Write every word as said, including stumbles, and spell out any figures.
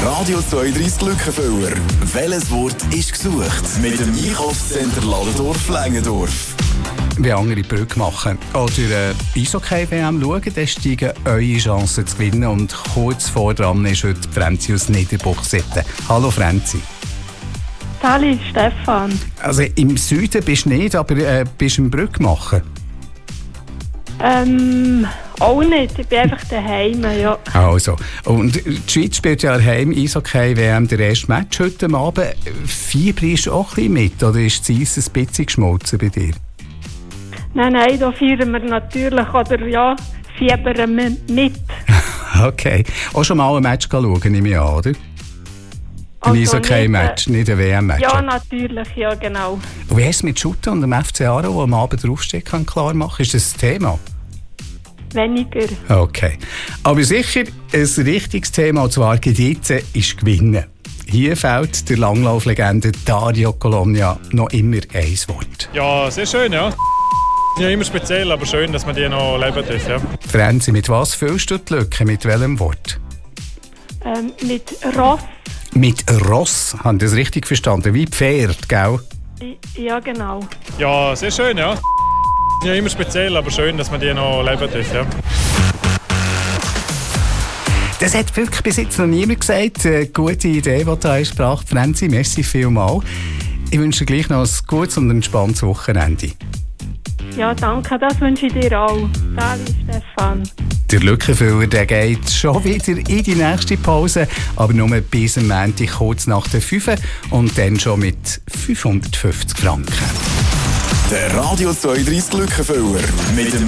Radio zweiunddreißig Lückenfüller. Welches Wort ist gesucht? Mit dem Einkaufscenter Ladendorf-Längendorf. Wenn andere Brücke machen oder äh, Eishockey-W M schauen, dann steigen eure Chancen zu gewinnen. Und kurz vor dran ist heute Franzi aus Niederbuchsitten. Hallo Franzi. Hallo Stefan. Also im Süden bist du nicht, aber äh, bist du im Brücke machen? Ähm, auch nicht. Ich bin einfach daheim, ja. Also, und die Schweiz spielt ja daheim Eishockey-W M der erste Match heute Abend. Fieber ist auch ein bisschen mit, oder ist das Eis ein bisschen geschmolzen bei dir? Nein, nein, da feiern wir natürlich, oder ja, fiebern wir mit. Okay. Auch schon mal ein Match schauen, nehme ich an, oder? Ein Also Eishockey-Match, nicht, äh, nicht ein W M-Match. Ja, natürlich, ja, genau. Und wie hast du es mit Schutten und dem F C Aarau, der am Abend draufsteht, kann klar machen? Ist das ein Thema? Weniger. Okay. Aber sicher ein richtiges Thema, und zwar jetzt, ist Gewinnen. Hier fällt der Langlauflegende Dario Colonia noch immer ein Wort. Ja, sehr schön, ja. Ja, immer speziell, aber schön, dass man die noch leben darf, ja. Franzi, mit was füllst du die Lücke? Mit welchem Wort? Ähm, mit Ross. Mit Ross, habe ich das richtig verstanden? Wie Pferd, gell? Ja, genau. Ja, sehr schön, ja. Ja, immer speziell, aber schön, dass man die noch leben darf, ja. Das hat wirklich bis jetzt noch niemand gesagt. Eine gute Idee, die du hast gebracht, Franzi. Merci vielmals. Ich wünsche dir gleich noch ein gutes und entspanntes Wochenende. Ja, danke, das wünsche ich dir auch. Danke, Stefan. Der Lückenfüller, der geht schon wieder in die nächste Pause, aber nur bis am Montag kurz nach der fünf und dann schon mit fünfhundertfünfzig Franken. Der Radio zweiunddreißig Lückenfüller mit dem